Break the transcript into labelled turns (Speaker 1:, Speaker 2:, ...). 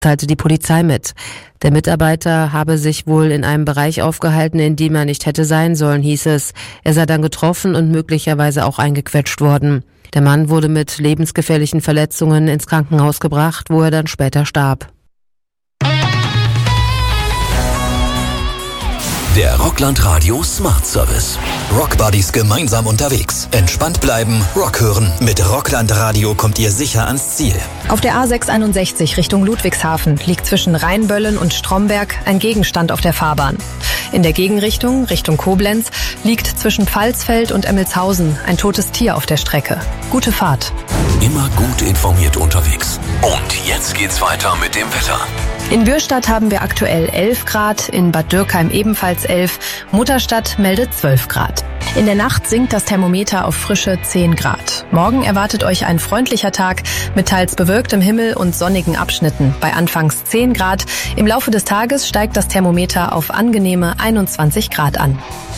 Speaker 1: teilte die Polizei mit. Der Mitarbeiter habe sich wohl in einem Bereich aufgehalten, in dem er nicht hätte sein sollen, hieß es. Er sei dann getroffen und möglicherweise auch eingequetscht worden. Der Mann wurde mit lebensgefährlichen Verletzungen ins Krankenhaus gebracht, wo er dann später starb.
Speaker 2: Der Rockland Radio Smart Service. Rockbuddies gemeinsam unterwegs. Entspannt bleiben, Rock hören. Mit Rockland Radio kommt ihr sicher ans Ziel.
Speaker 3: Auf der A661 Richtung Ludwigshafen liegt zwischen Rheinböllen und Stromberg ein Gegenstand auf der Fahrbahn. In der Gegenrichtung, Richtung Koblenz, liegt zwischen Pfalzfeld und Emmelshausen ein totes Tier auf der Strecke. Gute Fahrt.
Speaker 2: Immer gut informiert unterwegs. Und jetzt geht's weiter mit dem Wetter.
Speaker 3: In Bürstadt haben wir aktuell 11 Grad, in Bad Dürkheim ebenfalls 11, Mutterstadt meldet 12 Grad. In der Nacht sinkt das Thermometer auf frische 10 Grad. Morgen erwartet euch ein freundlicher Tag mit teils bewölktem Himmel und sonnigen Abschnitten. Bei anfangs 10 Grad. Im Laufe des Tages steigt das Thermometer auf angenehme 21 Grad an.